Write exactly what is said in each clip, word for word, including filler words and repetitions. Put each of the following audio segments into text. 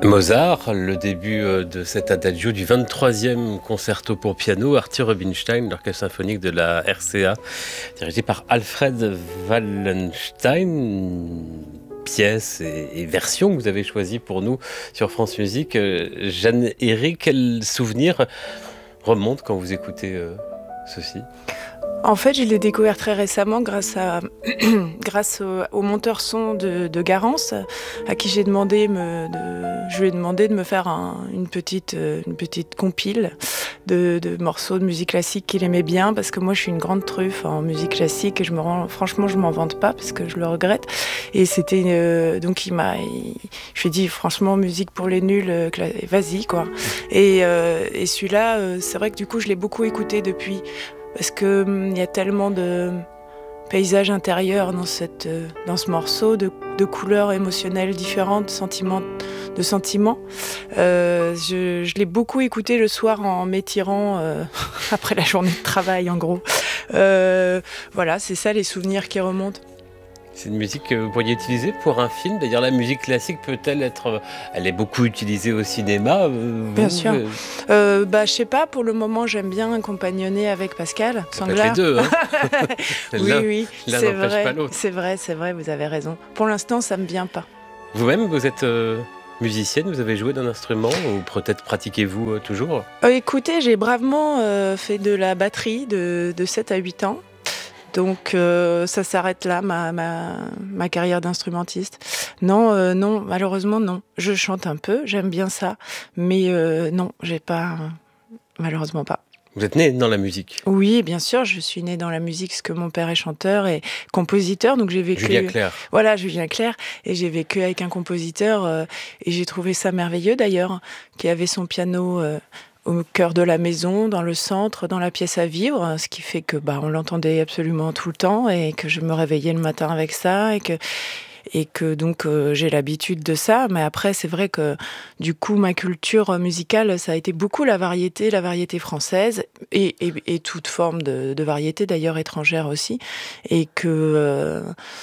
Mozart, le début de cet adagio du vingt-troisième concerto pour piano, Arthur Rubinstein, l'orchestre symphonique de la R C A, dirigé par Alfred Wallenstein. Pièce et, et version que vous avez choisie pour nous sur France Musique. Jeanne-Éric, quel souvenir remonte quand vous écoutez euh, ceci ? En fait, je l'ai découvert très récemment grâce, à, grâce au, au monteur son de, de Garance, à qui j'ai demandé, me, de, je lui ai demandé de me faire un, une, petite, une petite compile de, de morceaux de musique classique qu'il aimait bien, parce que moi je suis une grande truffe en musique classique et je me rends, franchement je m'en vante pas parce que je le regrette. Et c'était euh, donc il m'a, il, je lui ai dit franchement musique pour les nuls, euh, vas-y quoi. Et, euh, et celui-là, euh, c'est vrai que du coup je l'ai beaucoup écouté depuis. Parce qu'il hum, y a tellement de paysages intérieurs dans, cette, dans ce morceau, de, de couleurs émotionnelles différentes, sentiments, de sentiments. Euh, je, je l'ai beaucoup écouté le soir en m'étirant euh, après la journée de travail, en gros. Euh, voilà, c'est ça les souvenirs qui remontent. C'est une musique que vous pourriez utiliser pour un film. D'ailleurs, la musique classique peut-elle être... Elle est beaucoup utilisée au cinéma. Vous, Bien sûr. Euh... Euh, bah, je sais pas, pour le moment, j'aime bien compagnonner avec Pascal Sanglard. Les deux, hein. Oui, l'un, oui, l'un c'est n'empêche vrai, pas l'autre. C'est vrai, c'est vrai, vous avez raison. Pour l'instant, ça me vient pas. Vous-même, vous êtes... Euh... musicienne, vous avez joué d'un instrument ou peut-être pratiquez-vous euh, toujours ? euh, Écoutez, j'ai bravement euh, fait de la batterie de, de sept à huit ans. Donc euh, ça s'arrête là, ma, ma, ma carrière d'instrumentiste. Non, euh, non, malheureusement non. Je chante un peu, j'aime bien ça, mais euh, non, j'ai pas, malheureusement pas. Vous êtes née dans la musique ? Oui, bien sûr, je suis née dans la musique, parce que mon père est chanteur et compositeur, donc j'ai vécu... Julien Clerc. Voilà, Julien Clerc, et j'ai vécu avec un compositeur, euh, et j'ai trouvé ça merveilleux d'ailleurs, qui avait son piano... Euh, au cœur de la maison, dans le centre, dans la pièce à vivre, ce qui fait que bah on l'entendait absolument tout le temps et que je me réveillais le matin avec ça et que et que donc euh, j'ai l'habitude de ça. Mais après, c'est vrai que du coup, ma culture musicale, ça a été beaucoup la variété, la variété française et, et, et toute forme de, de variété, d'ailleurs étrangère aussi. Et que... Euh,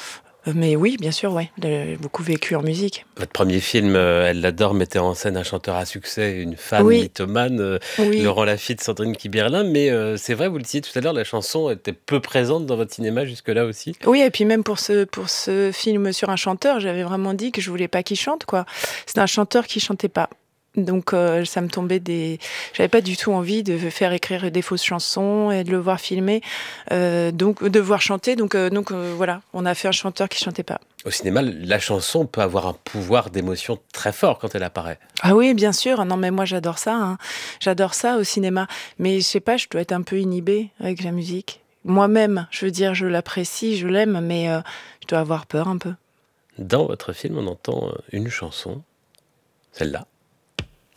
Mais oui, bien sûr, ouais. J'ai beaucoup vécu en musique. Votre premier film, euh, Elle l'adore, mettait en scène un chanteur à succès, une fan oui. mythomane, euh, oui. Laurent Lafitte, Sandrine Kiberlin. Mais euh, c'est vrai, vous le disiez tout à l'heure, la chanson était peu présente dans votre cinéma jusque-là aussi. Oui, et puis même pour ce, pour ce film sur un chanteur, j'avais vraiment dit que je voulais pas qu'il chante, quoi. C'est un chanteur qui chantait pas. Donc euh, ça me tombait des... J'avais pas du tout envie de faire écrire des fausses chansons et de le voir filmer, euh, donc de voir chanter. Donc, euh, donc euh, voilà, on a fait un chanteur qui chantait pas. Au cinéma, la chanson peut avoir un pouvoir d'émotion très fort quand elle apparaît. Ah oui, bien sûr. Non mais moi j'adore ça. Hein. J'adore ça au cinéma. Mais je sais pas, je dois être un peu inhibée avec la musique. Moi-même, je veux dire, je l'apprécie, je l'aime, mais euh, je dois avoir peur un peu. Dans votre film, on entend une chanson, celle-là.